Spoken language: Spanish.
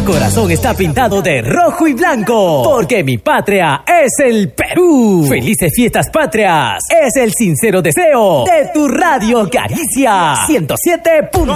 corazón está pintado de rojo y blanco, porque mi patria es el Perú. Felices fiestas patrias, es el sincero deseo de tu Radio Caricia 107.9.